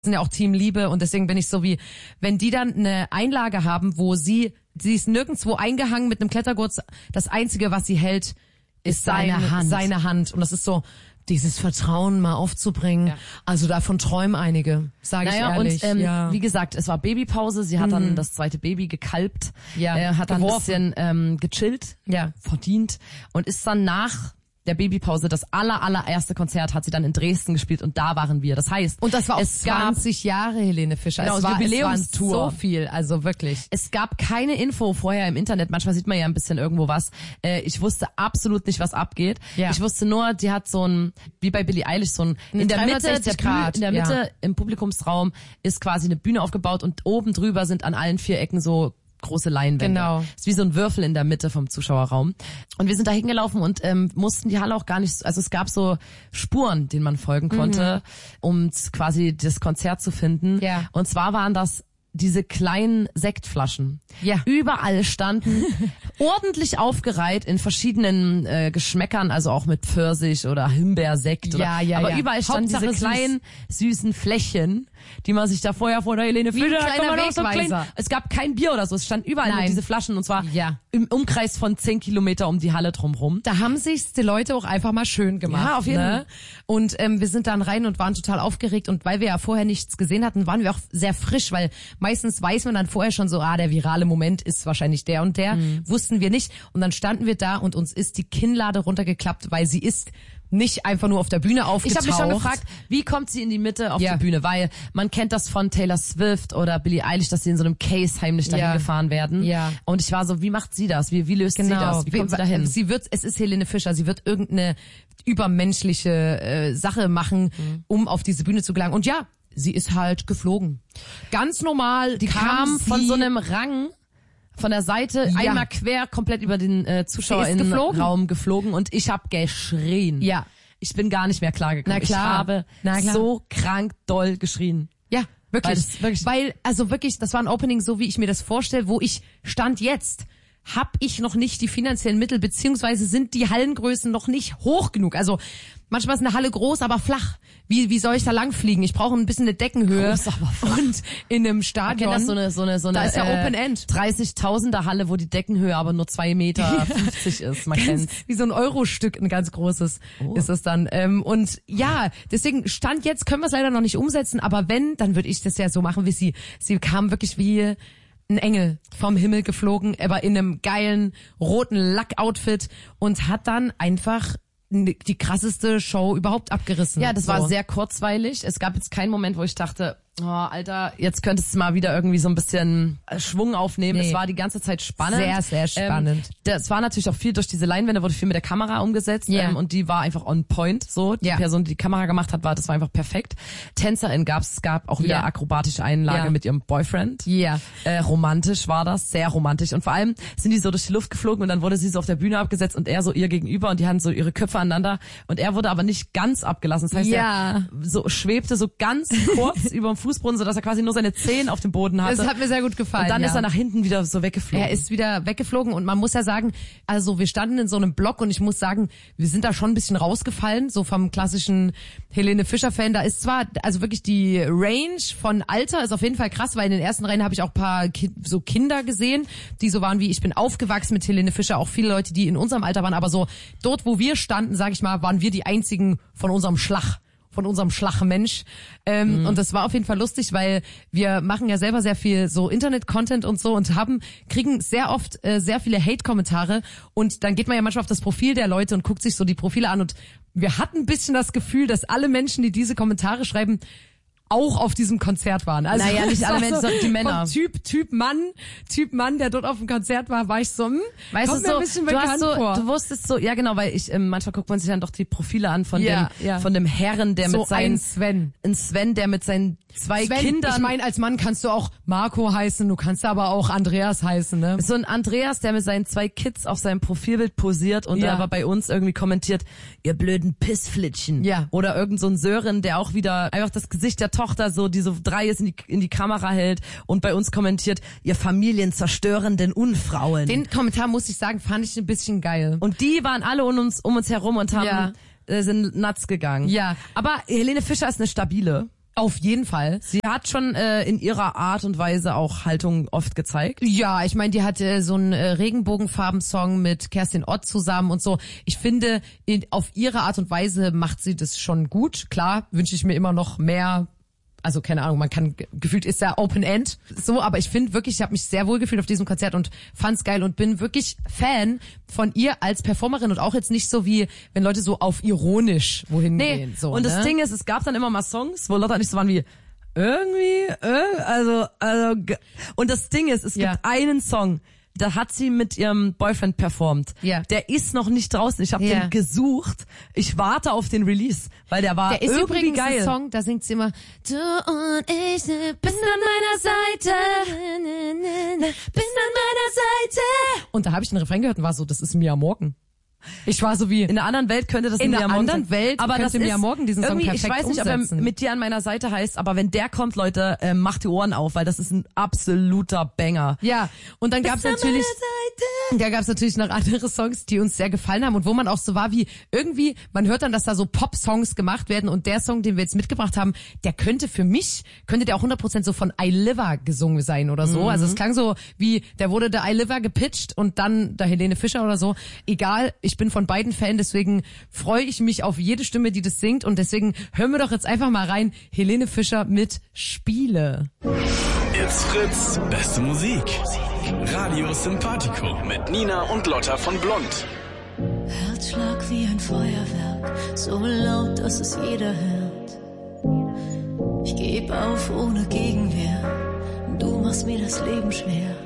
sind ja auch Team Liebe und deswegen bin ich so wie, wenn die dann eine Einlage haben, wo sie ist nirgendwo eingehangen mit einem Klettergurt, das Einzige, was sie hält, ist seine Hand. Und das ist so, dieses Vertrauen mal aufzubringen. Ja. Also davon träumen einige, sage ich ehrlich. Und wie gesagt, es war Babypause, sie hat dann das zweite Baby gekalbt, hat dann ein bisschen gechillt, verdient und ist dann nach der Babypause, das allererste Konzert hat sie dann in Dresden gespielt und da waren wir. Das heißt, und das war auch 20 Jahre Helene Fischer. Genau, es war Jubiläumstour. So viel, also wirklich. Es gab keine Info vorher im Internet. Manchmal sieht man ja ein bisschen irgendwo was. Ich wusste absolut nicht, was abgeht. Ja. Ich wusste nur, die hat so ein, wie bei Billie Eilish, so ein in der Mitte im Publikumsraum ist quasi eine Bühne aufgebaut und oben drüber sind an allen 4 Ecken so große Leinwände. Genau. Ist wie so ein Würfel in der Mitte vom Zuschauerraum. Und wir sind da hingelaufen und mussten die Halle auch gar nicht, also es gab so Spuren, denen man folgen konnte, um quasi das Konzert zu finden. Ja. Und zwar waren das diese kleinen Sektflaschen. Ja. Überall standen, ordentlich aufgereiht in verschiedenen Geschmäckern, also auch mit Pfirsich oder Himbeersekt. Aber überall standen diese kleinen, süßen Fläschchen, die man sich da vorher vor der Helene Fischer... Es gab kein Bier oder so, es standen überall nur diese Flaschen und zwar im Umkreis von 10 Kilometer um die Halle drumherum. Da haben sich's die Leute auch einfach mal schön gemacht. Ja, auf jeden Fall. Und wir sind dann rein und waren total aufgeregt und weil wir ja vorher nichts gesehen hatten, waren wir auch sehr frisch, weil meistens weiß man dann vorher schon so, der virale Moment ist wahrscheinlich der und der. Wussten wir nicht. Und dann standen wir da und uns ist die Kinnlade runtergeklappt, weil sie ist nicht einfach nur auf der Bühne aufgetaucht. Ich habe mich schon gefragt, wie kommt sie in die Mitte auf die Bühne? Weil man kennt das von Taylor Swift oder Billie Eilish, dass sie in so einem Case heimlich dahin gefahren werden. Ja. Und ich war so, wie macht sie das? Wie löst sie das? Wie kommt sie dahin? Es ist Helene Fischer, sie wird irgendeine übermenschliche Sache machen, um auf diese Bühne zu gelangen. Und sie ist halt geflogen. Ganz normal. Die kam von so einem Rang von der Seite einmal quer komplett über den Zuschauerinnenraum geflogen und ich habe geschrien. Ja. Ich bin gar nicht mehr klargekommen. Ich habe so krank doll geschrien. Ja, wirklich. Weil, also wirklich, das war ein Opening, so wie ich mir das vorstelle, wo ich stand jetzt. Hab ich noch nicht die finanziellen Mittel, beziehungsweise sind die Hallengrößen noch nicht hoch genug. Also manchmal ist eine Halle groß, aber flach. Wie soll ich da langfliegen? Ich brauche ein bisschen eine Deckenhöhe. Groß, aber flach. Und in einem Stadion. Das so eine da ist ja Open End. 30.000er Halle, wo die Deckenhöhe aber nur 2,50 Meter ist. Man kennt's. Wie so ein Euro-Stück, ein ganz großes ist es dann. Und deswegen Stand jetzt können wir es leider noch nicht umsetzen, aber wenn, dann würde ich das ja so machen wie sie. Sie kam wirklich wie ein Engel vom Himmel geflogen, aber in einem geilen roten Lack-Outfit und hat dann einfach die krasseste Show überhaupt abgerissen. Ja, das war sehr kurzweilig. Es gab jetzt keinen Moment, wo ich dachte, Alter, jetzt könntest du mal wieder irgendwie so ein bisschen Schwung aufnehmen. Es war die ganze Zeit spannend. Sehr, sehr spannend. Das war natürlich auch viel durch diese Leinwände, wurde viel mit der Kamera umgesetzt und die war einfach on point. So, die Person, die Kamera gemacht hat, das war einfach perfekt. Tänzerin es gab auch wieder akrobatische Einlage mit ihrem Boyfriend. Ja. Romantisch war das, sehr romantisch. Und vor allem sind die so durch die Luft geflogen und dann wurde sie so auf der Bühne abgesetzt und er so ihr gegenüber und die hatten so ihre Köpfe aneinander und er wurde aber nicht ganz abgelassen. Das heißt, er so schwebte so ganz kurz über dem Fußboden, sodass er quasi nur seine Zehen auf dem Boden hatte. Das hat mir sehr gut gefallen. Und dann ist er nach hinten wieder so weggeflogen. Er ist wieder weggeflogen und man muss ja sagen, also wir standen in so einem Block und ich muss sagen, wir sind da schon ein bisschen rausgefallen, so vom klassischen Helene Fischer-Fan. Da ist zwar, also wirklich die Range von Alter ist auf jeden Fall krass, weil in den ersten Reihen habe ich auch ein paar so Kinder gesehen, die so waren wie, ich bin aufgewachsen mit Helene Fischer, auch viele Leute, die in unserem Alter waren, aber so dort, wo wir standen, sag ich mal, waren wir die einzigen von unserem Schlagmensch. Und das war auf jeden Fall lustig, weil wir machen ja selber sehr viel so Internet-Content und so und kriegen sehr oft sehr viele Hate-Kommentare und dann geht man ja manchmal auf das Profil der Leute und guckt sich so die Profile an und wir hatten ein bisschen das Gefühl, dass alle Menschen, die diese Kommentare schreiben, auch auf diesem Konzert waren. Also naja, nicht alle Menschen, die Männer. Typ Mann, der dort auf dem Konzert war ich so, weißt kommt mir ein bisschen bekannt vor. Du wusstest so, ja genau, weil manchmal guckt man sich dann doch die Profile an von dem Herren, der so mit seinen Sven, der mit seinen 2 Kindern. Ich meine, als Mann kannst du auch Marco heißen, du kannst aber auch Andreas heißen, ne? So ein Andreas, der mit seinen 2 Kids auf seinem Profilbild posiert und aber bei uns irgendwie kommentiert, ihr blöden Pissflitschen. Ja. Oder irgend so ein Sören, der auch wieder einfach das Gesicht der Tochter so diese 3 ist in die Kamera hält und bei uns kommentiert, ihr familienzerstörenden Unfrauen. Den Kommentar, muss ich sagen, fand ich ein bisschen geil. Und die waren alle um uns herum und haben sind nuts gegangen. Ja. Aber Helene Fischer ist eine stabile. Auf jeden Fall. Sie hat schon in ihrer Art und Weise auch Haltung oft gezeigt. Ja, ich meine, die hatte so einen Regenbogenfarben-Song mit Kerstin Ott zusammen und so. Ich finde, auf ihre Art und Weise macht sie das schon gut. Klar, wünsche ich mir immer noch mehr. Also keine Ahnung, man kann, gefühlt ist ja Open End, so, aber ich finde wirklich, ich habe mich sehr wohl gefühlt auf diesem Konzert und fand's geil und bin wirklich Fan von ihr als Performerin und auch jetzt nicht so wie, wenn Leute so auf ironisch wohin gehen. So, und das Ding ist, es gab dann immer mal Songs, wo Lotta nicht so waren wie, irgendwie, also, und das Ding ist, es gibt einen Song, da hat sie mit ihrem Boyfriend performt. Ja. Der ist noch nicht draußen. Ich habe den gesucht. Ich warte auf den Release, weil der war irgendwie übrigens geil. Ein Song, da singt sie immer, du und ich bist an meiner Seite, bist an meiner Seite. Und da habe ich den Refrain gehört und war so, das ist Mia Morgan. Ich war so wie, in einer anderen Welt könnte das in Mia einer Morgan anderen Welt aber könnte das Mia Morgan diesen Song perfekt ich weiß nicht, umsetzen. ob er mit dir an meiner Seite heißt, aber wenn der kommt, Leute, macht die Ohren auf, weil das ist ein absoluter Banger. Ja, und dann gab's natürlich noch andere Songs, die uns sehr gefallen haben und wo man auch so war wie, irgendwie, man hört dann, dass da so Pop-Songs gemacht werden und der Song, den wir jetzt mitgebracht haben, der könnte der auch 100% so von I Liver gesungen sein oder so. Also es klang so wie, der wurde der I Liver gepitcht und dann der Helene Fischer oder so. Egal, ich bin von beiden Fan, deswegen freue ich mich auf jede Stimme, die das singt und deswegen hören wir doch jetzt einfach mal rein, Helene Fischer mit Spiele. It's Fritz, beste Musik. Radio Sympathico mit Nina und Lotta von Blond. Herzschlag wie ein Feuerwerk, so laut, dass es jeder hört. Ich geb auf ohne Gegenwehr, du machst mir das Leben schwer.